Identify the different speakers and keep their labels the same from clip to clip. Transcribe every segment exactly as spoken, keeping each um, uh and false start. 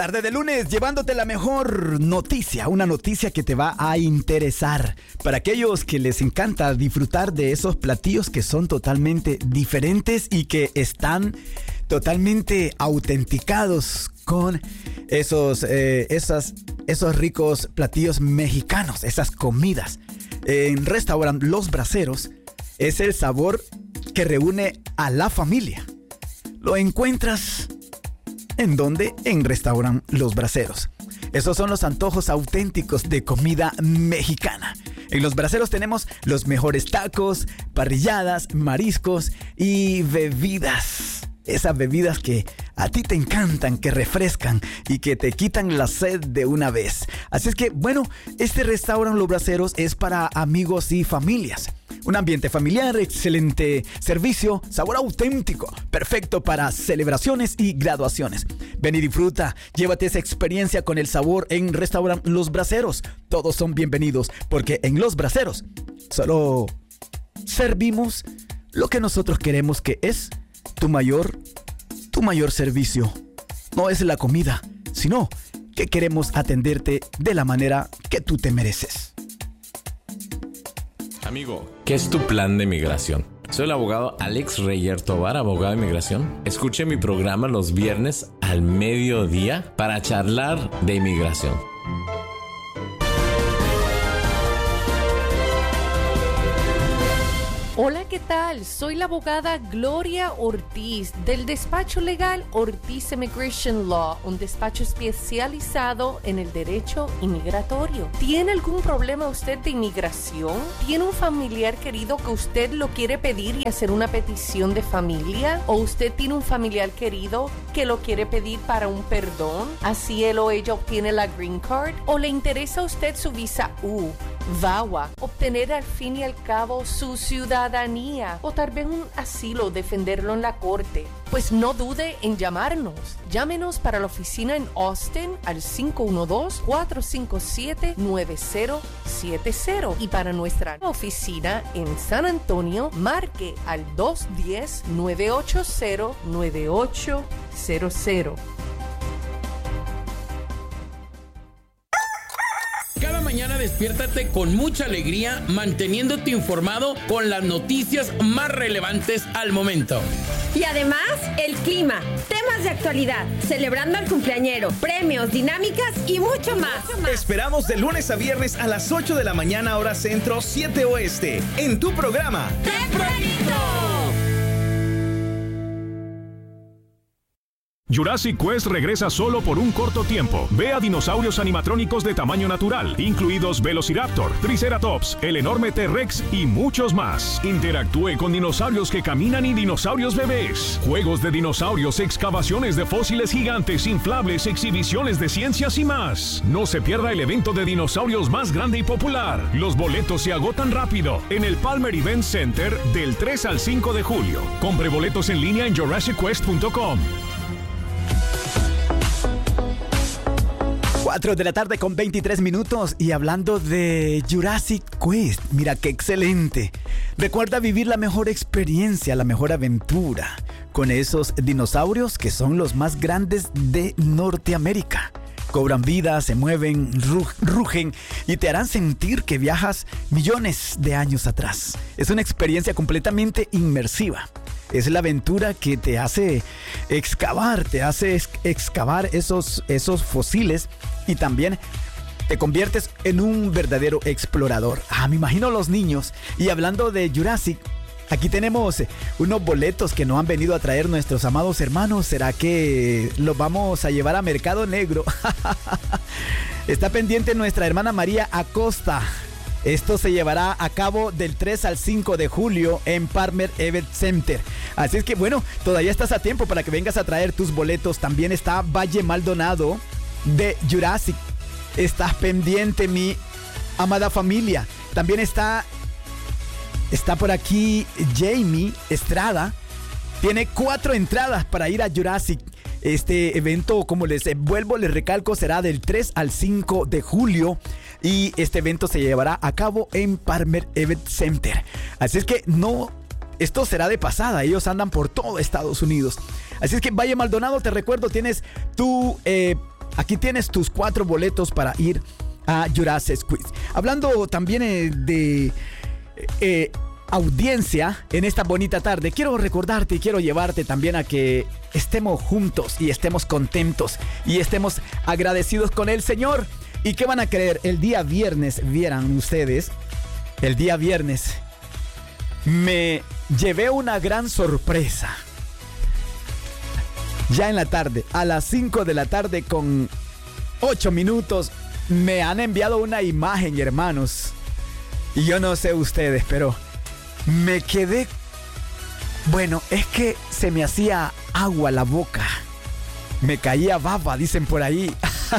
Speaker 1: Tarde de lunes, llevándote la mejor noticia, una noticia que te va a interesar. Para aquellos que les encanta disfrutar de esos platillos que son totalmente diferentes y que están totalmente autenticados con esos, eh, esas, esos ricos platillos mexicanos, esas comidas. En restaurante Los Braseros es el sabor que reúne a la familia. Lo encuentras ¿en dónde? En restaurante Los Braseros. Esos son los antojos auténticos de comida mexicana. En Los Braseros tenemos los mejores tacos, parrilladas, mariscos y bebidas. Esas bebidas que a ti te encantan, que refrescan y que te quitan la sed de una vez. Así es que, bueno, este restaurante Los Braseros es para amigos y familias. Un ambiente familiar, excelente servicio, sabor auténtico, perfecto para celebraciones y graduaciones. Ven y disfruta, llévate esa experiencia con el sabor en restaurante Los Braseros. Todos son bienvenidos porque en Los Braseros solo servimos lo que nosotros queremos, que es tu mayor, tu mayor servicio. No es la comida, sino que queremos atenderte de la manera que tú te mereces.
Speaker 2: Amigo, ¿qué es tu plan de migración? Soy el abogado Alex Reyer Tovar, abogado de inmigración. Escuche mi programa los viernes al mediodía para charlar de inmigración.
Speaker 3: Hola, ¿qué tal? Soy la abogada Gloria Ortiz del despacho legal Ortiz Immigration Law, un despacho especializado en el derecho inmigratorio. ¿Tiene algún problema usted de inmigración? ¿Tiene un familiar querido que usted lo quiere pedir y hacer una petición de familia? ¿O usted tiene un familiar querido que lo quiere pedir para un perdón? Así él o ella obtiene la Green Card. ¿O le interesa a usted su visa U, V A W A, obtener al fin y al cabo su ciudadanía? O tal vez un asilo, defenderlo en la corte. Pues no dude en llamarnos. Llámenos para la oficina en Austin al cinco uno dos, cuatro cinco siete, nueve cero siete cero. Y para nuestra oficina en San Antonio, marque al dos uno cero, nueve ocho cero, nueve ocho cero cero.
Speaker 4: Cada mañana despiértate con mucha alegría, manteniéndote informado con las noticias más relevantes al momento.
Speaker 5: Y además, el clima, temas de actualidad, celebrando al cumpleañero, premios, dinámicas y mucho más. Mucho más.
Speaker 6: Esperamos de lunes a viernes a las ocho de la mañana, hora centro, siete oeste, en tu programa
Speaker 5: ¡Tempranito!
Speaker 7: Jurassic Quest regresa solo por un corto tiempo. Ve a dinosaurios animatrónicos de tamaño natural, incluidos Velociraptor, Triceratops, el enorme T-Rex y muchos más. Interactúe con dinosaurios que caminan y dinosaurios bebés. Juegos de dinosaurios, excavaciones de fósiles gigantes, inflables, exhibiciones de ciencias y más. No se pierda el evento de dinosaurios más grande y popular. Los boletos se agotan rápido en el Palmer Event Center del tres al cinco de julio. Compre boletos en línea en jurassic quest punto com.
Speaker 1: cuatro de la tarde con veintitrés minutos y hablando de Jurassic Quest, mira qué excelente. Recuerda vivir la mejor experiencia, la mejor aventura con esos dinosaurios que son los más grandes de Norteamérica. Cobran vida, se mueven, rugen y te harán sentir que viajas millones de años atrás. Es una experiencia completamente inmersiva. Es la aventura que te hace excavar, te hace ex- excavar esos, esos fósiles y también te conviertes en un verdadero explorador. Ah, me imagino los niños. Y hablando de Jurassic, aquí tenemos unos boletos que nos han venido a traer nuestros amados hermanos. ¿Será que los vamos a llevar a Mercado Negro? Está pendiente nuestra hermana María Acosta. Esto se llevará a cabo del tres al cinco de julio en Palmer Event Center. Así es que bueno, todavía estás a tiempo para que vengas a traer tus boletos. También está Valle Maldonado de Jurassic. Estás pendiente, mi amada familia. También está, está por aquí Jamie Estrada. Tiene cuatro entradas para ir a Jurassic. Este evento, como les vuelvo, les recalco, será del tres al cinco de julio. Y este evento se llevará a cabo en Palmer Event Center. Así es que no, esto será de pasada. Ellos andan por todo Estados Unidos. Así es que Valle Maldonado, te recuerdo, tienes tu eh, aquí tienes tus cuatro boletos para ir a Jurassic Quiz. Hablando también eh, de eh, audiencia en esta bonita tarde, quiero recordarte y quiero llevarte también a que estemos juntos y estemos contentos y estemos agradecidos con el Señor. ¿Y qué van a creer? El día viernes, vieran ustedes, el día viernes me llevé una gran sorpresa. Ya en la tarde, a las cinco de la tarde con ocho minutos, me han enviado una imagen, hermanos. Y yo no sé ustedes, pero me quedé... Bueno, es que se me hacía agua la boca. Me caía baba, dicen por ahí.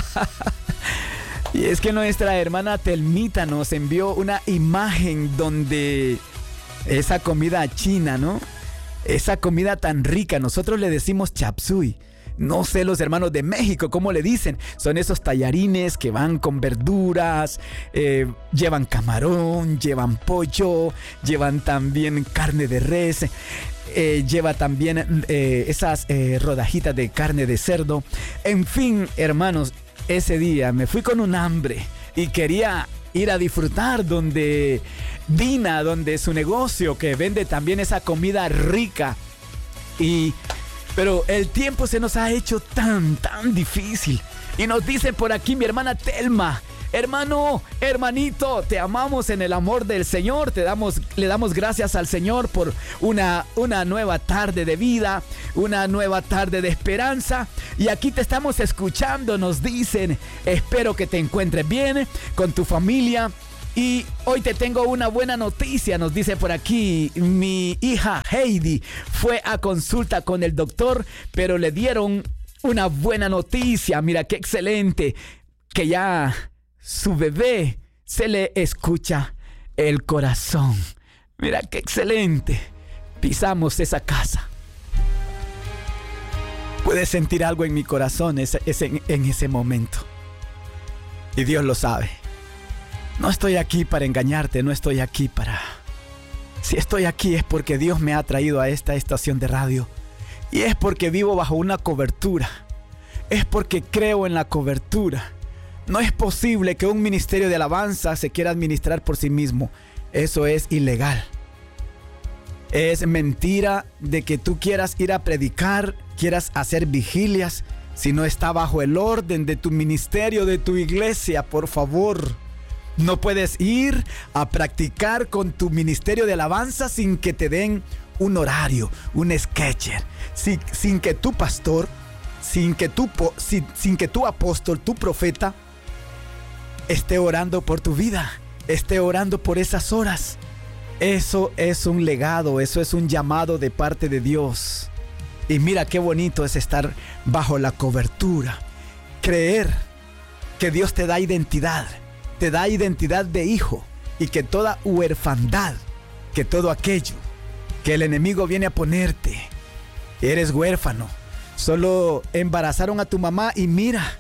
Speaker 1: Y es que nuestra hermana Telmita nos envió una imagen donde esa comida china, ¿no? Esa comida tan rica, nosotros le decimos chop suey. No sé los hermanos de México cómo le dicen. Son esos tallarines que van con verduras, eh, llevan camarón, llevan pollo, llevan también carne de res, eh, lleva también eh, esas eh, rodajitas de carne de cerdo. En fin, hermanos, ese día me fui con un hambre y quería ir a disfrutar donde Dina, donde su negocio que vende también esa comida rica. Y pero el tiempo se nos ha hecho tan, tan difícil. Y nos dice por aquí mi hermana Telma: hermano, hermanito, te amamos en el amor del Señor. Te damos, le damos gracias al Señor por una, una nueva tarde de vida, una nueva tarde de esperanza. Y aquí te estamos escuchando, nos dicen. Espero que te encuentres bien con tu familia. Y hoy te tengo una buena noticia, nos dice por aquí. Mi hija Heidi fue a consulta con el doctor, pero le dieron una buena noticia. Mira qué excelente, que ya su bebé se le escucha el corazón. Mira qué excelente. Pisamos esa casa. Puedes sentir algo en mi corazón ese, ese, en ese momento. Y Dios lo sabe. No estoy aquí para engañarte, no estoy aquí para... Si estoy aquí es porque Dios me ha traído a esta estación de radio. Y es porque vivo bajo una cobertura. Es porque creo en la cobertura. No es posible que un ministerio de alabanza se quiera administrar por sí mismo. Eso es ilegal. Es mentira de que tú quieras ir a predicar, quieras hacer vigilias, si no está bajo el orden de tu ministerio, de tu iglesia, por favor. No puedes ir a practicar con tu ministerio de alabanza sin que te den un horario, un sketcher, sin, sin que tu pastor, sin que tu, sin, sin que tu apóstol, tu profeta, esté orando por tu vida, esté orando por esas horas. Eso es un legado, eso es un llamado de parte de Dios. Y mira qué bonito es estar bajo la cobertura, creer que Dios te da identidad. Te da identidad de hijo, y que toda huerfandad, que todo aquello que el enemigo viene a ponerte, eres huérfano, solo embarazaron a tu mamá y mira,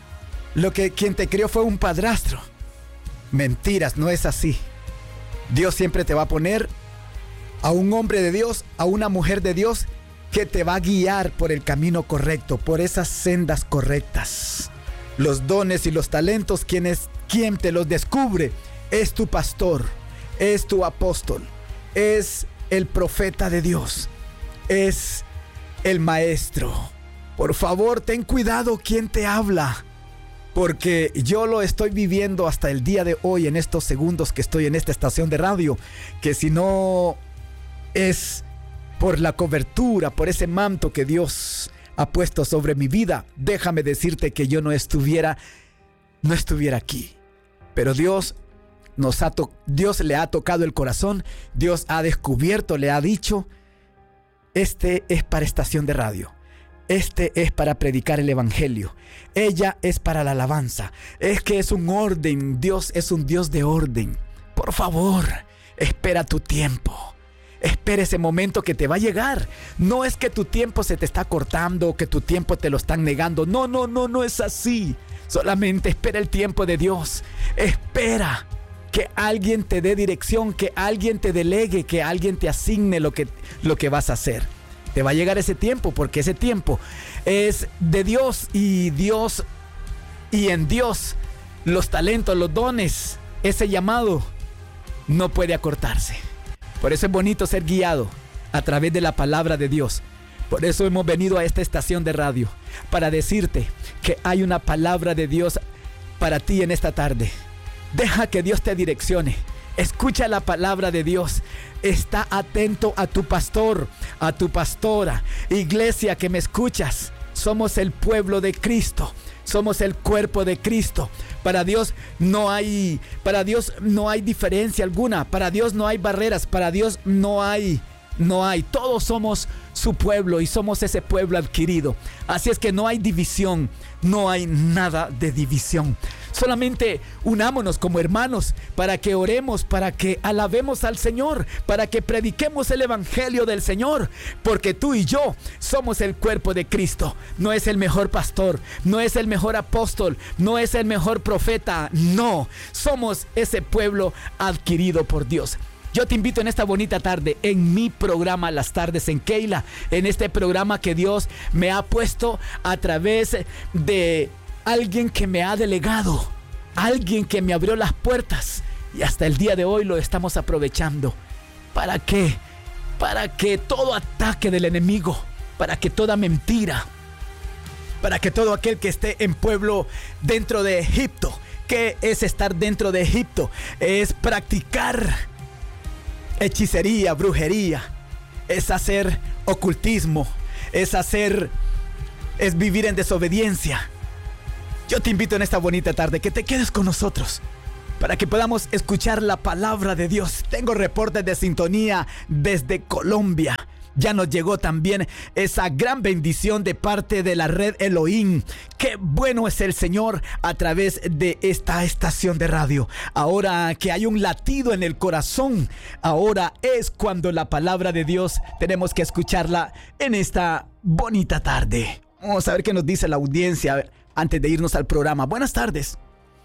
Speaker 1: lo que quien te crió fue un padrastro. Mentiras, no es así. Dios siempre te va a poner a un hombre de Dios, a una mujer de Dios, que te va a guiar por el camino correcto, por esas sendas correctas. Los dones y los talentos, quienes quien te los descubre es tu pastor, es tu apóstol, es el profeta de Dios, es el maestro. Por favor, ten cuidado quién te habla, porque yo lo estoy viviendo hasta el día de hoy, en estos segundos que estoy en esta estación de radio, que si no es por la cobertura, por ese manto que Dios ha puesto sobre mi vida, déjame decirte que yo no estuviera, no estuviera aquí. Pero Dios nos ha to- Dios le ha tocado el corazón, Dios ha descubierto, le ha dicho, este es para estación de radio, este es para predicar el evangelio, ella es para la alabanza. Es que es un orden, Dios es un Dios de orden. Por favor, espera tu tiempo. Espera ese momento que te va a llegar. No es que tu tiempo se te está cortando o que tu tiempo te lo están negando. No, no, no, no es así. Solamente espera el tiempo de Dios. Espera que alguien te dé dirección, que alguien te delegue, que alguien te asigne lo que, lo que vas a hacer. Te va a llegar ese tiempo, porque ese tiempo es de Dios y Dios Y en Dios, los talentos, los dones, ese llamado no puede acortarse. Por eso es bonito ser guiado a través de la palabra de Dios. Por eso hemos venido a esta estación de radio, para decirte que hay una palabra de Dios para ti en esta tarde. Deja que Dios te direccione. Escucha la palabra de Dios. Está atento a tu pastor, a tu pastora. Iglesia que me escuchas, somos el pueblo de Cristo. Somos el cuerpo de Cristo. Para Dios no hay, para Dios no hay diferencia alguna. Para Dios no hay barreras. Para Dios no hay, no hay. Todos somos su pueblo y somos ese pueblo adquirido. Así es que no hay división. No hay nada de división. Solamente unámonos como hermanos para que oremos, para que alabemos al Señor, para que prediquemos el evangelio del Señor, porque tú y yo somos el cuerpo de Cristo. No es el mejor pastor, no es el mejor apóstol, no es el mejor profeta, no, somos ese pueblo adquirido por Dios. Yo te invito en esta bonita tarde, en mi programa Las Tardes en Keila, en este programa que Dios me ha puesto a través de alguien que me ha delegado, alguien que me abrió las puertas, y hasta el día de hoy lo estamos aprovechando. ¿Para qué? Para que todo ataque del enemigo, para que toda mentira, para que todo aquel que esté en pueblo dentro de Egipto. ¿Qué es estar dentro de Egipto? Es practicar hechicería, brujería, es hacer ocultismo, es hacer, es vivir en desobediencia. Yo te invito en esta bonita tarde que te quedes con nosotros para que podamos escuchar la palabra de Dios. Tengo reportes de sintonía desde Colombia. Ya nos llegó también esa gran bendición de parte de la red Elohim. Qué bueno es el Señor a través de esta estación de radio. Ahora que hay un latido en el corazón, ahora es cuando la palabra de Dios tenemos que escucharla en esta bonita tarde. Vamos a ver qué nos dice la audiencia antes de irnos al programa. Buenas tardes.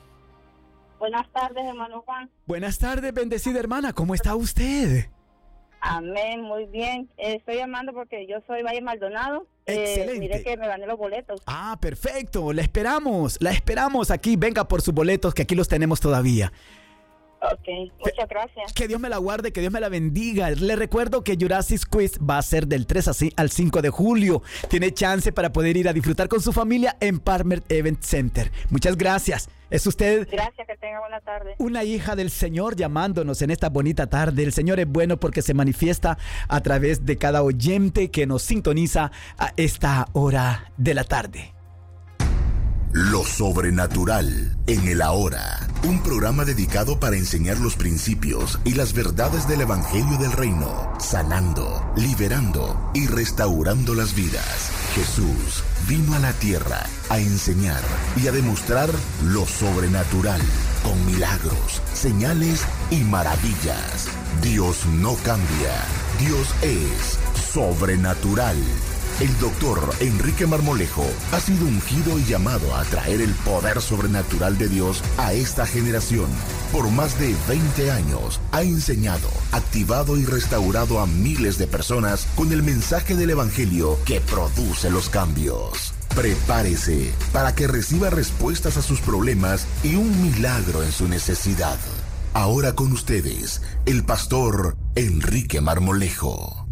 Speaker 8: Buenas tardes, hermano Juan.
Speaker 1: Buenas tardes, bendecida hermana. ¿Cómo está usted?
Speaker 8: Amén, muy bien. Eh, estoy llamando porque yo soy Valle Maldonado.
Speaker 1: Excelente.
Speaker 8: Eh, mire que me gané los boletos.
Speaker 1: Ah, perfecto. La esperamos, la esperamos aquí. Venga por sus boletos, que aquí los tenemos todavía.
Speaker 8: Ok, muchas gracias.
Speaker 1: Que Dios me la guarde, que Dios me la bendiga. Le recuerdo que Jurassic Quiz va a ser del tres al cinco de julio. Tiene chance para poder ir a disfrutar con su familia en Palmer Event Center. Muchas gracias. Es usted...
Speaker 8: Gracias, que tenga buena tarde.
Speaker 1: Una hija del Señor llamándonos en esta bonita tarde. El Señor es bueno porque se manifiesta a través de cada oyente que nos sintoniza a esta hora de la tarde.
Speaker 9: Lo sobrenatural en el ahora, un programa dedicado para enseñar los principios y las verdades del Evangelio del Reino, sanando, liberando y restaurando las vidas. Jesús vino a la tierra a enseñar y a demostrar lo sobrenatural con milagros, señales y maravillas. Dios no cambia, Dios es sobrenatural. El doctor Enrique Marmolejo ha sido ungido y llamado a traer el poder sobrenatural de Dios a esta generación. Por más de veinte años ha enseñado, activado y restaurado a miles de personas con el mensaje del Evangelio que produce los cambios. Prepárese para que reciba respuestas a sus problemas y un milagro en su necesidad. Ahora con ustedes, el pastor Enrique Marmolejo.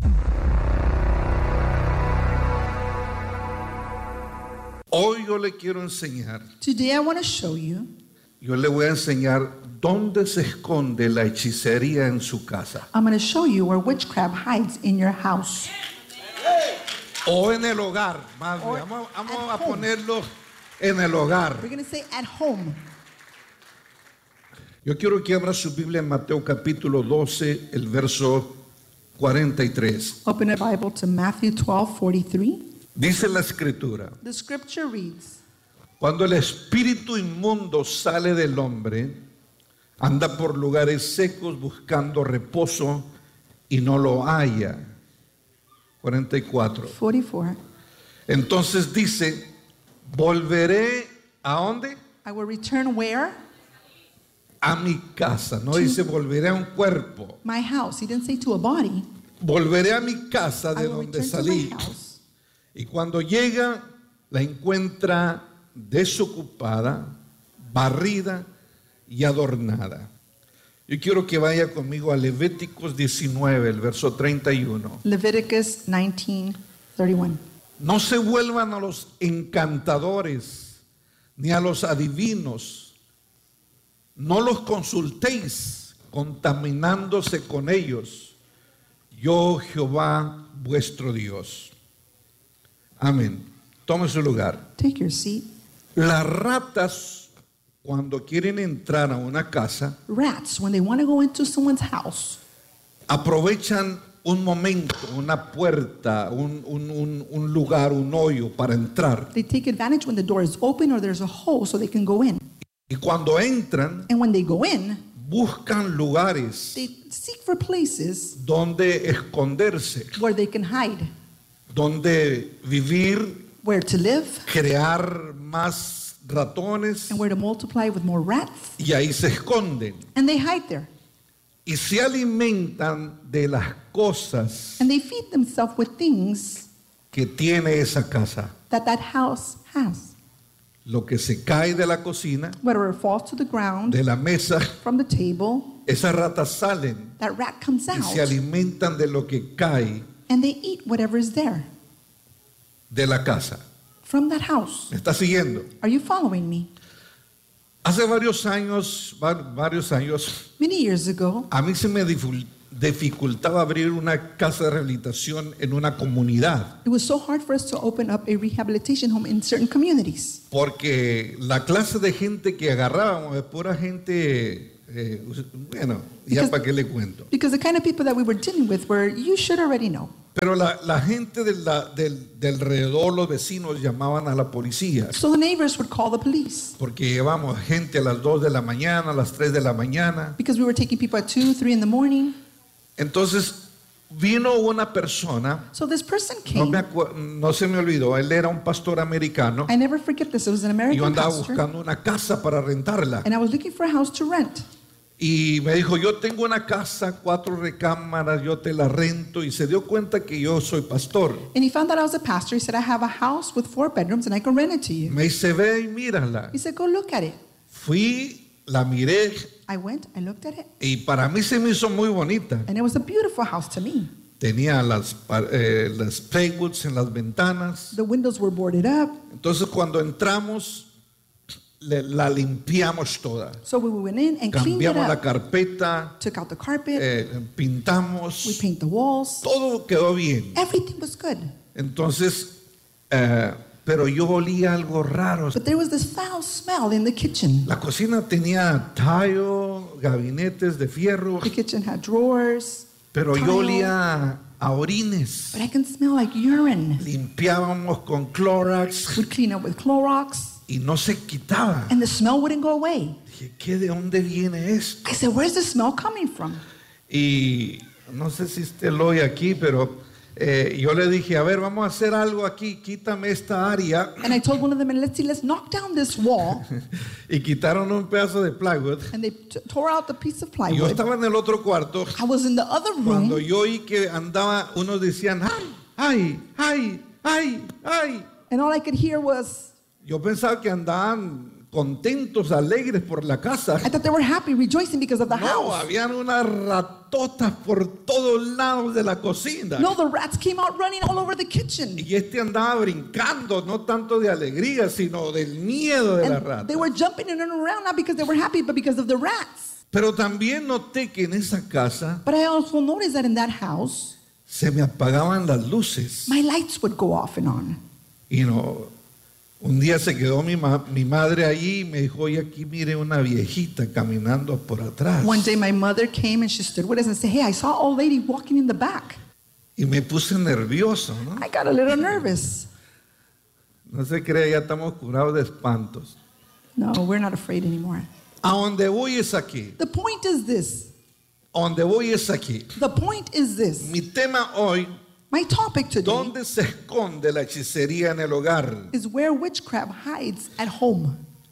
Speaker 10: Hoy yo le quiero enseñar.
Speaker 11: Today I want to show you.
Speaker 10: Yo le voy a enseñar dónde se esconde la hechicería en su casa.
Speaker 11: I'm going to show you where witchcraft hides in your house.
Speaker 10: O en el hogar, más bien. Vamos, vamos a ponerlo en el hogar.
Speaker 11: We're going to say at home.
Speaker 10: Yo quiero que abra su Biblia en Mateo capítulo doce, el verso cuarenta y tres.
Speaker 11: Open a Bible to Matthew twelve forty-three.
Speaker 10: Dice la escritura.
Speaker 11: The scripture reads.
Speaker 10: Cuando el espíritu inmundo sale del hombre, anda por lugares secos buscando reposo y no lo halla. cuarenta y cuatro.
Speaker 11: forty-four.
Speaker 10: Entonces dice, volveré ¿a dónde?
Speaker 11: I will return where?
Speaker 10: A mi casa. No dice volveré a un cuerpo.
Speaker 11: My house. He didn't say to a body.
Speaker 10: Volveré a mi casa de donde salí. Y cuando llega, la encuentra desocupada, barrida y adornada. Yo quiero que vaya conmigo a Levíticos diecinueve, el verso treinta y uno.
Speaker 11: Leviticus nineteen thirty-one.
Speaker 10: No se vuelvan a los encantadores ni a los adivinos. No los consultéis contaminándose con ellos. Yo, Jehová, vuestro Dios. Amén. Tome su lugar.
Speaker 11: Take your seat.
Speaker 10: Las ratas, cuando quieren entrar a una casa,
Speaker 11: Rats, when they want to go into someone's house,
Speaker 10: aprovechan un momento, una puerta, un, un, un, un lugar, un hoyo para entrar.
Speaker 11: they take advantage when the door is open or there's a hole so they can go in.
Speaker 10: Y cuando entran,
Speaker 11: And when they go in,
Speaker 10: buscan lugares
Speaker 11: they seek for places
Speaker 10: donde esconderse,
Speaker 11: where they can hide,
Speaker 10: donde vivir,
Speaker 11: where to live,
Speaker 10: crear más ratones,
Speaker 11: and where to multiply with more rats.
Speaker 10: y ahí se esconden.
Speaker 11: And they hide there.
Speaker 10: Y se alimentan de las cosas
Speaker 11: And they feed themselves with things
Speaker 10: que tiene esa casa.
Speaker 11: that that house has.
Speaker 10: Lo que se cae de la cocina,
Speaker 11: Whether it falls to the ground,
Speaker 10: de la mesa,
Speaker 11: from the table,
Speaker 10: esas ratas salen
Speaker 11: that rat comes
Speaker 10: y
Speaker 11: out,
Speaker 10: se alimentan de lo que cae
Speaker 11: and they eat whatever is there
Speaker 10: de la casa.
Speaker 11: from that house.
Speaker 10: ¿Me está siguiendo?
Speaker 11: Are you following me?
Speaker 10: Hace varios años, va- varios años,
Speaker 11: Many years ago,
Speaker 10: a mí se me diful- dificultaba abrir una casa de rehabilitación en una comunidad,
Speaker 11: it was so hard for us to open up a rehabilitation home in certain communities
Speaker 10: porque la clase de gente que agarrábamos es pura gente, eh, bueno, ya
Speaker 11: Because-
Speaker 10: para qué le cuento.
Speaker 11: because the kind of people that we were dealing with were, you should already know.
Speaker 10: Pero la, la gente de la- del, del alrededor, los vecinos llamaban a la policía,
Speaker 11: So the neighbors would call the police
Speaker 10: porque llevamos gente a las dos de la mañana, a las tres de la mañana.
Speaker 11: because we were taking people at two, three in the morning.
Speaker 10: Entonces vino una persona,
Speaker 11: So this person
Speaker 10: no, me
Speaker 11: came.
Speaker 10: acu- no se me olvidó, él era un pastor americano,
Speaker 11: I never forget this. It was an
Speaker 10: y yo
Speaker 11: American
Speaker 10: andaba
Speaker 11: pastor,
Speaker 10: buscando una casa para rentarla.
Speaker 11: and I was looking for a house to rent.
Speaker 10: Y me dijo, yo tengo una casa, cuatro recámaras, yo te la rento. Y se dio cuenta que yo soy pastor.
Speaker 11: And he found out I was a pastor. He said, I have a house with four bedrooms, and I can rent it to you.
Speaker 10: Me dice, ve y mírala.
Speaker 11: He said, go look at it.
Speaker 10: Fui, la miré,
Speaker 11: I went, I looked at it,
Speaker 10: y para mí se me hizo muy bonita.
Speaker 11: and it was a beautiful house to me.
Speaker 10: Tenía las, pa- eh, las playwoods en las ventanas.
Speaker 11: The windows were boarded up.
Speaker 10: Entonces cuando entramos, le- la limpiamos toda.
Speaker 11: So we went in and cleaned it
Speaker 10: Cambiamos la
Speaker 11: up,
Speaker 10: carpeta,
Speaker 11: took out the carpet,
Speaker 10: eh,
Speaker 11: we
Speaker 10: pintamos,
Speaker 11: paint the walls.
Speaker 10: todo quedó bien.
Speaker 11: Everything was good.
Speaker 10: Entonces, eh, pero yo olía algo raro.
Speaker 11: But there was this foul smell in the kitchen.
Speaker 10: La cocina tenía tallo, gabinetes de fierro,
Speaker 11: The kitchen had drawers,
Speaker 10: pero yo
Speaker 11: tile,
Speaker 10: olía a orines.
Speaker 11: but I can smell like urine.
Speaker 10: Limpiábamos con Clorox
Speaker 11: We'd clean up with Clorox,
Speaker 10: y no se quitaba.
Speaker 11: and the smell wouldn't go away.
Speaker 10: Dije, ¿qué, de dónde viene esto?
Speaker 11: I said, where's the smell coming from?
Speaker 10: Y no sé si usted lo oye aquí, pero eh, yo le dije, a ver, vamos a hacer algo aquí, quítame esta área.
Speaker 11: And I told one of them, and let's see, let's knock down this wall.
Speaker 10: Y quitaron un pedazo de plywood.
Speaker 11: And they t- tore out the piece of
Speaker 10: Y yo
Speaker 11: plywood.
Speaker 10: estaba en el otro cuarto.
Speaker 11: I was in the other
Speaker 10: Cuando
Speaker 11: room,
Speaker 10: yo oí que andaba, unos decían, ay, ay, ay, ay, ay.
Speaker 11: and all I could hear was,
Speaker 10: Yo pensaba que andaban contentos, alegres por la casa.
Speaker 11: I thought they were happy, rejoicing because of the
Speaker 10: No,
Speaker 11: house.
Speaker 10: habían unas ratotas por todos lados de la cocina.
Speaker 11: No, the rats came out running all over the kitchen.
Speaker 10: Y este andaba brincando, no tanto de alegría, sino del miedo de la
Speaker 11: And
Speaker 10: rata.
Speaker 11: they were jumping in and around, not because they were happy, but because of the rats.
Speaker 10: Pero también noté que en esa casa
Speaker 11: But I also noticed that in that house,
Speaker 10: se me apagaban las luces.
Speaker 11: my lights would go off and on.
Speaker 10: Y no, un día se quedó mi, ma- mi madre allí y me dijo, oye, aquí mire una viejita caminando por atrás.
Speaker 11: One day my mother came and she stood with us and said, hey, I saw an old lady walking in the back.
Speaker 10: Y me puse nervioso, ¿no?
Speaker 11: I got a little nervous.
Speaker 10: No se crea, ya estamos curados de espantos.
Speaker 11: No, we're not afraid anymore.
Speaker 10: A donde voy es aquí.
Speaker 11: The point is this.
Speaker 10: A donde voy es aquí.
Speaker 11: The point is this.
Speaker 10: Mi tema hoy,
Speaker 11: My topic today
Speaker 10: ¿dónde se esconde la hechicería en el hogar?
Speaker 11: is where witchcraft hides at home.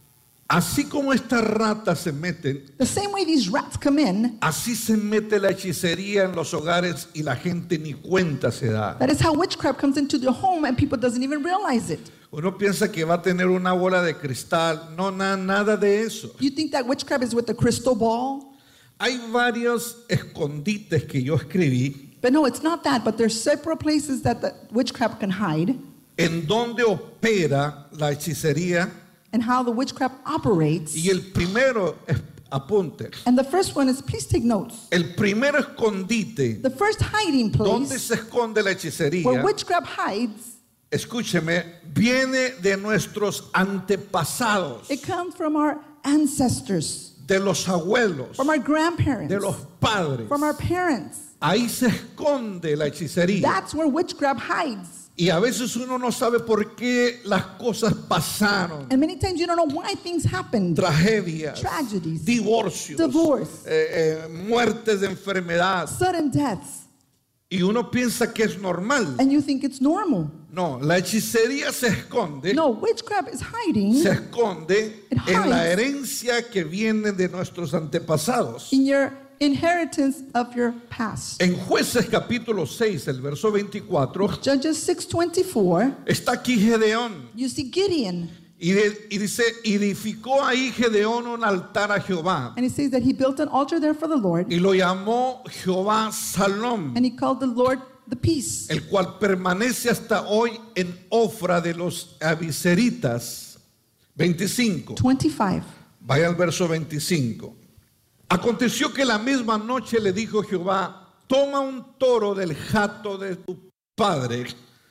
Speaker 10: Así como estas ratas se meten,
Speaker 11: the same way these rats come in,
Speaker 10: así se mete la hechicería en los hogares y la gente ni cuenta se da.
Speaker 11: that is how witchcraft comes into the home and people doesn't even realize it.
Speaker 10: Uno piensa que va a tener una bola de cristal. No, na, nada de eso.
Speaker 11: You think that witchcraft is with the crystal ball?
Speaker 10: Hay varios escondites que yo escribí
Speaker 11: But no, it's not that. But there's several places that the witchcraft can hide
Speaker 10: en donde opera la hechicería.
Speaker 11: and how the witchcraft operates.
Speaker 10: Y el primero, es- apunte,
Speaker 11: And the first one is, please take notes.
Speaker 10: el primer escondite
Speaker 11: The first hiding
Speaker 10: donde
Speaker 11: place
Speaker 10: se esconde la
Speaker 11: where
Speaker 10: hechicería,
Speaker 11: witchcraft hides,
Speaker 10: escúcheme, viene de nuestros antepasados,
Speaker 11: it comes from our ancestors,
Speaker 10: de los abuelos,
Speaker 11: from our grandparents,
Speaker 10: de los padres.
Speaker 11: from our parents.
Speaker 10: Ahí se esconde la hechicería.
Speaker 11: That's where witchcraft hides.
Speaker 10: Y a veces uno no sabe por qué las cosas pasaron.
Speaker 11: And many times you don't know why things happen.
Speaker 10: Tragedias,
Speaker 11: Tragedies,
Speaker 10: divorcios,
Speaker 11: divorce,
Speaker 10: eh, eh, muertes de enfermedad.
Speaker 11: sudden deaths.
Speaker 10: Y uno piensa que es normal.
Speaker 11: And you think it's normal.
Speaker 10: No, la hechicería se esconde,
Speaker 11: No, witchcraft is hiding
Speaker 10: se esconde
Speaker 11: It
Speaker 10: en la
Speaker 11: hides.
Speaker 10: herencia que viene de nuestros antepasados.
Speaker 11: in your inheritance of your past.
Speaker 10: En Jueces capítulo seis, el verso veinticuatro,
Speaker 11: Judges six twenty-four,
Speaker 10: está aquí Gedeón.
Speaker 11: you see Gideon.
Speaker 10: Y, de- y dice, edificó ahí Gedeón un altar a Jehová.
Speaker 11: And it says that he built an altar there for the Lord.
Speaker 10: Y lo llamó Jehová Salom,
Speaker 11: And he called the Lord the peace.
Speaker 10: el cual permanece hasta hoy en Ofra de los Abiseritas. veinticinco.
Speaker 11: twenty-five.
Speaker 10: Vaya al verso veinticinco. Aconteció que la misma noche le dijo Jehová, toma un toro del jato de tu padre,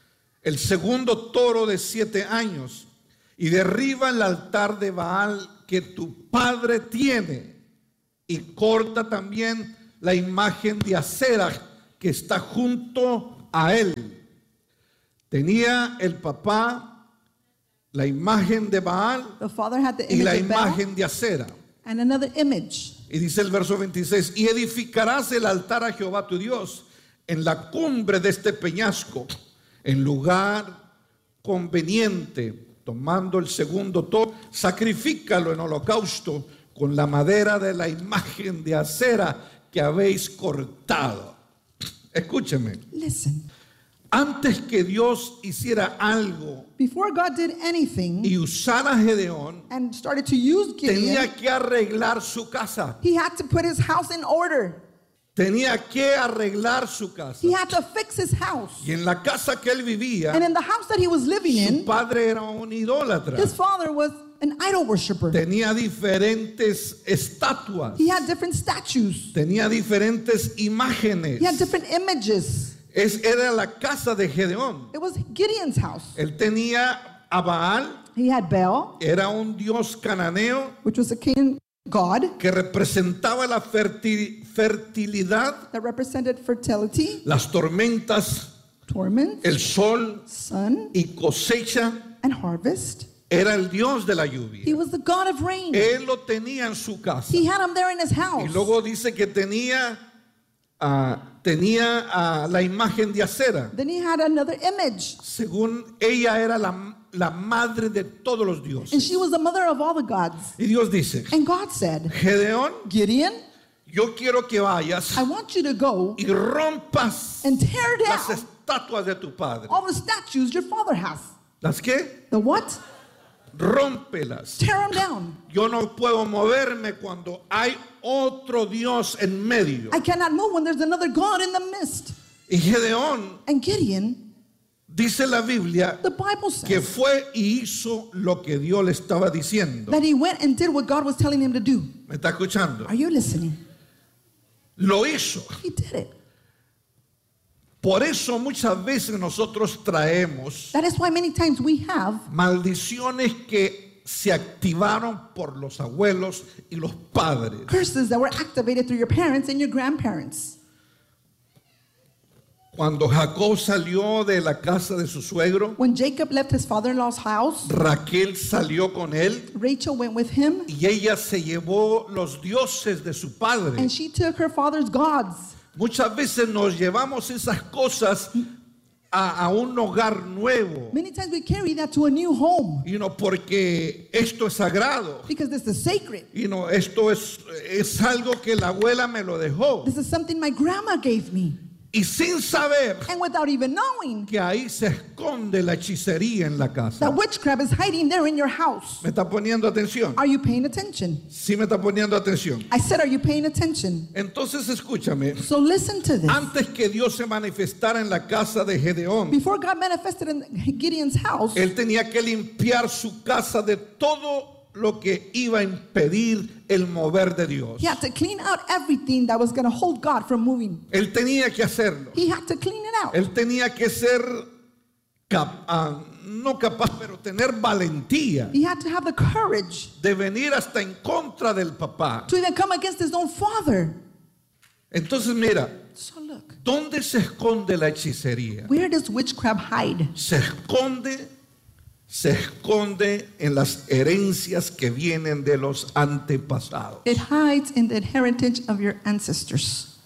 Speaker 10: el segundo toro de siete años, y derriba el altar de Baal que tu padre tiene, y corta también la imagen de Acera que está junto a él. Tenía el papá la imagen de Baal
Speaker 11: The father had the
Speaker 10: y
Speaker 11: image
Speaker 10: la
Speaker 11: of Baal
Speaker 10: imagen de Acera.
Speaker 11: and another image.
Speaker 10: Y dice el verso veintiséis, y edificarás el altar a Jehová tu Dios en la cumbre de este peñasco, en lugar conveniente, tomando el segundo toro, sacrifícalo en holocausto con la madera de la imagen de acera que habéis cortado. Escúcheme,
Speaker 11: Listen,
Speaker 10: antes que Dios hiciera algo
Speaker 11: before God did anything
Speaker 10: y usara a Gedeón,
Speaker 11: and started to use Gideon,
Speaker 10: tenía que arreglar su casa.
Speaker 11: he had to put his house in order.
Speaker 10: Tenía que arreglar su casa.
Speaker 11: He had to fix his house.
Speaker 10: Y en la casa que él vivía,
Speaker 11: And in the house that he was living
Speaker 10: su
Speaker 11: in,
Speaker 10: padre era un idólatra.
Speaker 11: his father was an idol worshiper.
Speaker 10: Tenía diferentes estatuas.
Speaker 11: He had different statues.
Speaker 10: Tenía diferentes imágenes.
Speaker 11: He had different images.
Speaker 10: Es, era la casa de Gedeón.
Speaker 11: It was Gideon's house.
Speaker 10: Él tenía a Baal,
Speaker 11: He had Baal,
Speaker 10: era un dios cananeo
Speaker 11: which was a king god
Speaker 10: que representaba la ferti- fertilidad,
Speaker 11: that represented fertility,
Speaker 10: las tormentas,
Speaker 11: torment,
Speaker 10: el sol
Speaker 11: sun,
Speaker 10: y cosecha.
Speaker 11: and harvest.
Speaker 10: Era el dios de la lluvia.
Speaker 11: He was the god of rain.
Speaker 10: Él lo tenía en su casa.
Speaker 11: He had him there in his
Speaker 10: Y
Speaker 11: house.
Speaker 10: luego dice que tenía, ah, tenía ah, la imagen de Acera.
Speaker 11: Then he had another image.
Speaker 10: Según ella era la, la madre de todos los
Speaker 11: And
Speaker 10: dioses.
Speaker 11: she was the mother of all the gods.
Speaker 10: Y Dios dice,
Speaker 11: And God said,
Speaker 10: Gedeón,
Speaker 11: Gideon,
Speaker 10: yo quiero que vayas
Speaker 11: I want you to go
Speaker 10: y rompas
Speaker 11: and tear
Speaker 10: las
Speaker 11: down
Speaker 10: estatuas de tu padre.
Speaker 11: all the statues your father has.
Speaker 10: ¿Las qué?
Speaker 11: The what?
Speaker 10: Rómpelas.
Speaker 11: Tear them down.
Speaker 10: Yo no puedo moverme cuando hay otro Dios en medio.
Speaker 11: I cannot move when there's another God in the midst.
Speaker 10: Y Gedeón,
Speaker 11: And Gideon,
Speaker 10: dice la Biblia,
Speaker 11: the Bible
Speaker 10: que
Speaker 11: says
Speaker 10: fue y hizo lo que Dios le estaba diciendo.
Speaker 11: that he went and did what God was telling him to do.
Speaker 10: ¿Me está escuchando?
Speaker 11: Are you listening?
Speaker 10: Lo hizo.
Speaker 11: He did it.
Speaker 10: Por eso muchas veces nosotros traemos
Speaker 11: That is why many times we have
Speaker 10: maldiciones que se activaron por los abuelos y los padres.
Speaker 11: curses that were activated through your parents and your grandparents.
Speaker 10: Cuando Jacob salió de la casa de su suegro,
Speaker 11: When Jacob left his father-in-law's house,
Speaker 10: Raquel salió con él
Speaker 11: Rachel went with him,
Speaker 10: y ella se llevó los dioses de su padre.
Speaker 11: and she took her father's gods.
Speaker 10: Muchas veces nos llevamos esas cosas a, a un hogar nuevo.
Speaker 11: Many times we carry that to a new home.
Speaker 10: Y no porque esto es sagrado.
Speaker 11: Because this is sacred.
Speaker 10: Y no, esto es, es algo que la abuela me lo dejó.
Speaker 11: This is something my grandma gave me.
Speaker 10: Y sin saber
Speaker 11: and without even knowing
Speaker 10: que ahí se esconde la hechicería en la casa.
Speaker 11: That witchcraft is hiding there in your house.
Speaker 10: ¿Me está poniendo atención?
Speaker 11: Are you paying attention?
Speaker 10: Sí me está poniendo atención.
Speaker 11: I said, are you paying attention?
Speaker 10: Entonces escúchame.
Speaker 11: So listen to this.
Speaker 10: Antes que Dios se manifestara en la casa de Gedeón,
Speaker 11: before God manifested in Gideon's house,
Speaker 10: él tenía que limpiar su casa de todo lo que iba a impedir el mover de Dios.
Speaker 11: He had to clean out everything that was going to hold God from moving.
Speaker 10: Él tenía que hacerlo.
Speaker 11: He had to clean it out.
Speaker 10: Él tenía que ser cap uh, no capaz, pero tener valentía.
Speaker 11: He had to have the courage
Speaker 10: de venir hasta en contra del papá.
Speaker 11: To even come against his own father.
Speaker 10: Entonces mira,
Speaker 11: so look,
Speaker 10: ¿dónde se esconde la hechicería?
Speaker 11: Where does witchcraft hide?
Speaker 10: Se esconde Se esconde en las herencias que vienen de los antepasados.
Speaker 11: It hides in the heritage of your ancestors.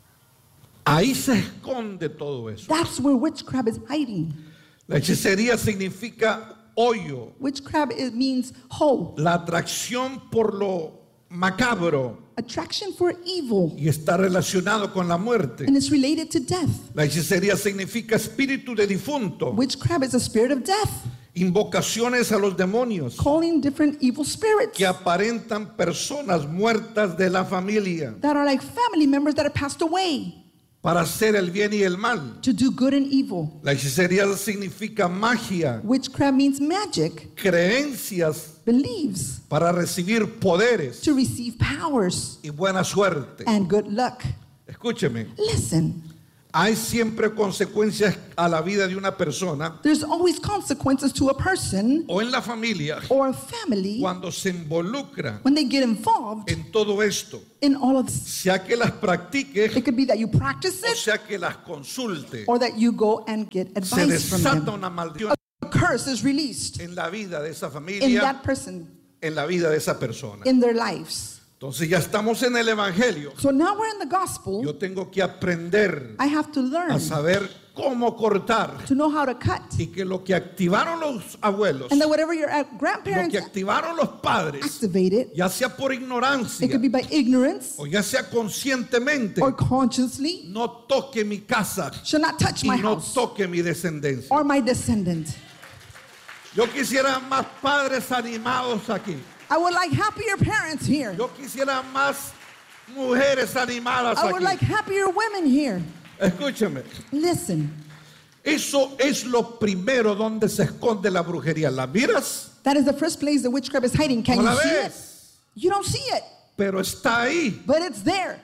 Speaker 10: Ahí se esconde todo eso.
Speaker 11: That's where witchcraft is hiding.
Speaker 10: La hechicería significa hoyo.
Speaker 11: Witchcraft, it means hole.
Speaker 10: La atracción por lo macabro.
Speaker 11: Attraction for evil.
Speaker 10: Y está relacionado con la muerte.
Speaker 11: And it's related to death.
Speaker 10: La hechicería significa espíritu de difunto.
Speaker 11: Witchcraft is a spirit of death.
Speaker 10: Invocaciones a los demonios.
Speaker 11: Calling different evil spirits.
Speaker 10: Que aparentan personas muertas de la familia.
Speaker 11: That are like family members that have passed away.
Speaker 10: Para hacer el bien y el mal.
Speaker 11: To do good and evil.
Speaker 10: La hechicería significa magia.
Speaker 11: Witchcraft means magic.
Speaker 10: Creencias.
Speaker 11: Beliefs.
Speaker 10: Para recibir poderes.
Speaker 11: To receive powers.
Speaker 10: Y buena suerte.
Speaker 11: And good luck.
Speaker 10: Escúcheme.
Speaker 11: Listen.
Speaker 10: Hay siempre consecuencias a la vida de una persona.
Speaker 11: There's always consequences to a person.
Speaker 10: O en la familia.
Speaker 11: Or a family.
Speaker 10: Cuando se involucra.
Speaker 11: When they get involved.
Speaker 10: En todo esto.
Speaker 11: In all of this.
Speaker 10: Sea que las practique.
Speaker 11: It could be that you practice it.
Speaker 10: O sea que las consulte.
Speaker 11: Or that you go and get advice from them.
Speaker 10: Se desata una maldición.
Speaker 11: A curse is released.
Speaker 10: En la vida de esa familia.
Speaker 11: In that person.
Speaker 10: En la vida de esa persona.
Speaker 11: In their lives.
Speaker 10: Entonces ya estamos en el evangelio.
Speaker 11: So now we're in the gospel.
Speaker 10: Yo tengo que aprender
Speaker 11: I have to learn
Speaker 10: a saber cómo cortar.
Speaker 11: To know how to cut.
Speaker 10: Y que lo que activaron los abuelos,
Speaker 11: and that whatever your grandparents
Speaker 10: lo que activaron los padres,
Speaker 11: activated,
Speaker 10: ya sea por ignorancia,
Speaker 11: it could be by ignorance,
Speaker 10: o ya sea conscientemente,
Speaker 11: or consciously,
Speaker 10: no toque mi casa,
Speaker 11: shall not touch my
Speaker 10: y no
Speaker 11: house,
Speaker 10: toque mi descendencia.
Speaker 11: Or my descendant.
Speaker 10: Yo quisiera más padres animados aquí.
Speaker 11: I would like happier parents here.
Speaker 10: Yo quisiera más mujeres animadas
Speaker 11: I would
Speaker 10: aquí.
Speaker 11: like happier women here.
Speaker 10: Escúchame.
Speaker 11: Listen.
Speaker 10: Eso es lo primero donde se esconde la brujería. ¿La miras?
Speaker 11: That is the first place the witchcraft is hiding. Can
Speaker 10: ¿No
Speaker 11: you
Speaker 10: la
Speaker 11: see
Speaker 10: ves?
Speaker 11: it? You don't see it.
Speaker 10: Pero está ahí.
Speaker 11: But it's there.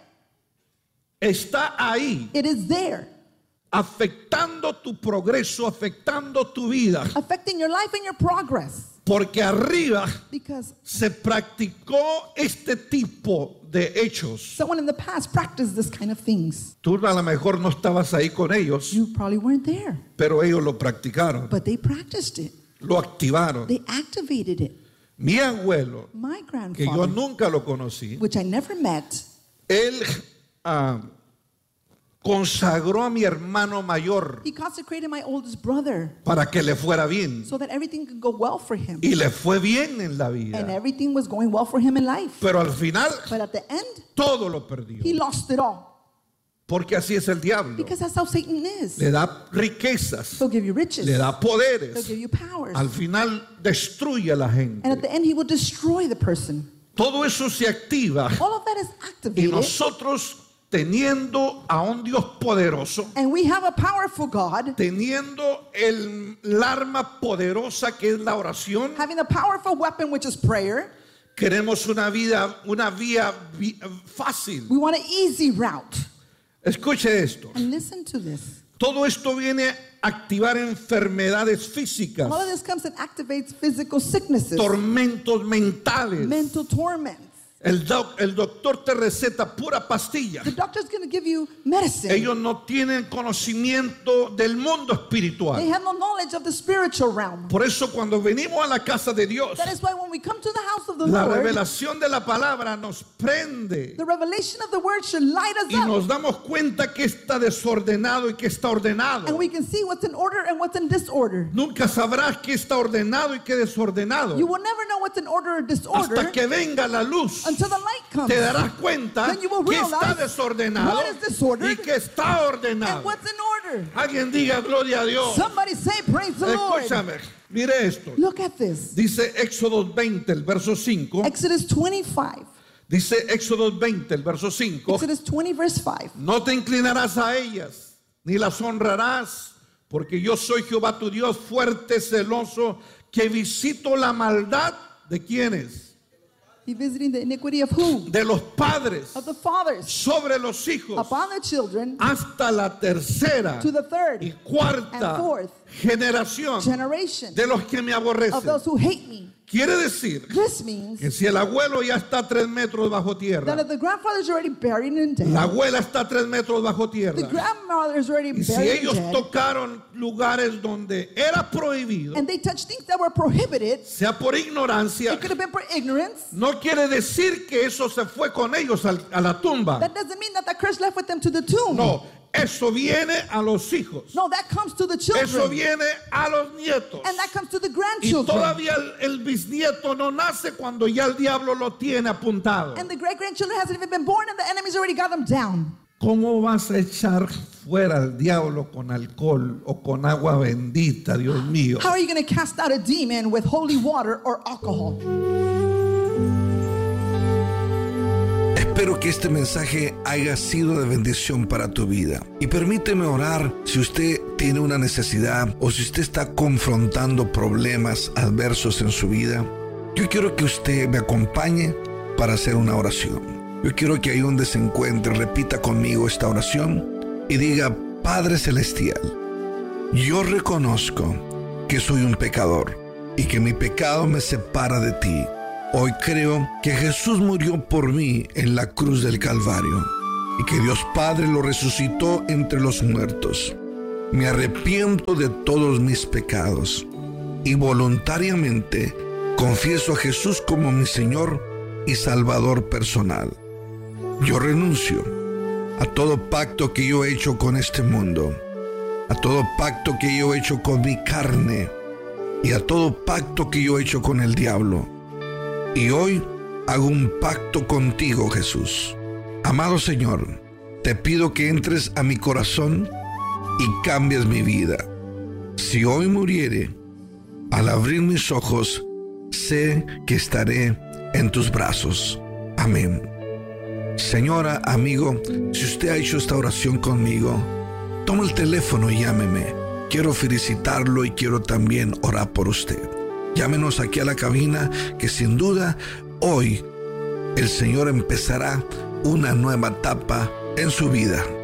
Speaker 10: Está ahí.
Speaker 11: It is there.
Speaker 10: Afectando tu progreso, afectando tu vida.
Speaker 11: Affecting your life and your progress.
Speaker 10: Porque arriba
Speaker 11: Because
Speaker 10: se practicó este tipo de hechos.
Speaker 11: Someone in the past practiced this kind of things.
Speaker 10: Tú a lo mejor no estabas ahí con ellos.
Speaker 11: You probably weren't there.
Speaker 10: Pero ellos lo practicaron.
Speaker 11: But they practiced it.
Speaker 10: Lo activaron.
Speaker 11: They activated it.
Speaker 10: Mi abuelo,
Speaker 11: My grandfather,
Speaker 10: que yo nunca lo conocí,
Speaker 11: which I never met,
Speaker 10: él uh, consagró a mi hermano mayor
Speaker 11: he consecrated my oldest brother
Speaker 10: para que le fuera bien.
Speaker 11: so that everything could go well for him.
Speaker 10: Y le fue bien en la vida.
Speaker 11: And everything was going well for him in life.
Speaker 10: Pero al final,
Speaker 11: But at the end,
Speaker 10: todo lo perdió.
Speaker 11: he lost it all.
Speaker 10: Porque así es el diablo.
Speaker 11: Because that's how Satan is.
Speaker 10: Le da riquezas,
Speaker 11: He'll give you riches.
Speaker 10: le da
Speaker 11: He'll
Speaker 10: poderes.
Speaker 11: give you powers.
Speaker 10: Al final destruye a la gente.
Speaker 11: And at the end, he will destroy the person.
Speaker 10: Todo eso se activa
Speaker 11: All of that is
Speaker 10: y
Speaker 11: activated.
Speaker 10: nosotros teniendo a un Dios poderoso,
Speaker 11: And we have a powerful God,
Speaker 10: teniendo el, el arma poderosa que es la oración,
Speaker 11: having a powerful weapon, which is prayer.
Speaker 10: queremos una vida, una vía vi- fácil.
Speaker 11: We want an easy route.
Speaker 10: Escuche esto.
Speaker 11: And listen to this.
Speaker 10: Todo esto viene a activar enfermedades físicas,
Speaker 11: All of this comes and activates physical sicknesses,
Speaker 10: tormentos mentales,
Speaker 11: mental torments,
Speaker 10: El, doc, el doctor te receta pura pastilla.
Speaker 11: The doctor's going to give you medicine.
Speaker 10: Ellos no tienen conocimiento del mundo espiritual.
Speaker 11: They have no knowledge of the spiritual realm.
Speaker 10: Por eso cuando venimos a la casa de Dios,
Speaker 11: That is why when we come to the house of the
Speaker 10: la
Speaker 11: Lord,
Speaker 10: revelación de la palabra nos prende
Speaker 11: the revelation of the word should light us
Speaker 10: y
Speaker 11: up.
Speaker 10: nos damos cuenta que está desordenado y que está ordenado.
Speaker 11: And we can see what's in order and what's in disorder.
Speaker 10: Nunca sabrás que está ordenado y que desordenado
Speaker 11: You will never know what's in order or disorder
Speaker 10: hasta que venga la luz.
Speaker 11: until the light comes.
Speaker 10: Te darás cuenta
Speaker 11: Then you will
Speaker 10: que
Speaker 11: realize
Speaker 10: está desordenado
Speaker 11: what is disordered
Speaker 10: y que está
Speaker 11: and
Speaker 10: ordenado.
Speaker 11: what's in order.
Speaker 10: Alguien diga gloria a Dios.
Speaker 11: Somebody say praise the Lord.
Speaker 10: Escúchame, mire esto.
Speaker 11: Look at this.
Speaker 10: Dice Éxodo veinte, el verso cinco.
Speaker 11: Exodus twenty-five.
Speaker 10: Dice Éxodo veinte, el verso cinco.
Speaker 11: Exodus twenty verse five.
Speaker 10: No te inclinarás a ellas, ni las honrarás, porque yo soy Jehová tu Dios, fuerte, celoso, que visito la maldad de quienes.
Speaker 11: He visiting the iniquity of who?
Speaker 10: De los padres
Speaker 11: Of the fathers.
Speaker 10: sobre los hijos
Speaker 11: Upon the children.
Speaker 10: hasta la tercera
Speaker 11: To the third.
Speaker 10: y cuarta
Speaker 11: And fourth.
Speaker 10: generación
Speaker 11: Generation.
Speaker 10: de los que me
Speaker 11: Of
Speaker 10: aborrecen.
Speaker 11: those who hate me.
Speaker 10: Quiere decir
Speaker 11: This means
Speaker 10: que si el abuelo ya está tres metros bajo
Speaker 11: that
Speaker 10: tierra,
Speaker 11: if the grandfather is already buried in death,
Speaker 10: la abuela está tres metros bajo
Speaker 11: the
Speaker 10: tierra,
Speaker 11: grandmother is already
Speaker 10: y si
Speaker 11: buried in
Speaker 10: ellos
Speaker 11: death,
Speaker 10: tocaron lugares donde era prohibido,
Speaker 11: and they touch things that were prohibited,
Speaker 10: sea por ignorancia,
Speaker 11: it could have been for ignorance.
Speaker 10: no quiere decir que eso se fue con ellos al- a la tumba.
Speaker 11: That doesn't mean that the curse left with them to the tomb.
Speaker 10: No, eso viene a los hijos.
Speaker 11: No, that comes to the
Speaker 10: Eso
Speaker 11: children.
Speaker 10: viene a los nietos.
Speaker 11: And that comes to the
Speaker 10: Y
Speaker 11: grandchildren.
Speaker 10: todavía el, el bisnieto no nace cuando ya el diablo lo tiene apuntado.
Speaker 11: And the great grandchildren hasn't even been born, and the enemy's already got them down.
Speaker 10: ¿Cómo vas a echar fuera al diablo con alcohol o con agua bendita, Dios mío?
Speaker 11: How are you going to cast out a demon with holy water or alcohol?
Speaker 12: Espero que este mensaje haya sido de bendición para tu vida. Y permíteme orar si usted tiene una necesidad o si usted está confrontando problemas adversos en su vida. Yo quiero que usted me acompañe para hacer una oración. Yo quiero que ahí donde se encuentre repita conmigo esta oración y diga: Padre Celestial, yo reconozco que soy un pecador y que mi pecado me separa de ti. Hoy creo que Jesús murió por mí en la cruz del Calvario y que Dios Padre lo resucitó entre los muertos. Me arrepiento de todos mis pecados y voluntariamente confieso a Jesús como mi Señor y Salvador personal. Yo renuncio a todo pacto que yo he hecho con este mundo, a todo pacto que yo he hecho con mi carne y a todo pacto que yo he hecho con el diablo. Y hoy hago un pacto contigo, Jesús. Amado Señor, te pido que entres a mi corazón y cambies mi vida. Si hoy muriere, al abrir mis ojos, sé que estaré en tus brazos. Amén. Señora, amigo, si usted ha hecho esta oración conmigo, toma el teléfono y llámeme. Quiero felicitarlo y quiero también orar por usted. Llámenos aquí a la cabina, que sin duda hoy el Señor empezará una nueva etapa en su vida.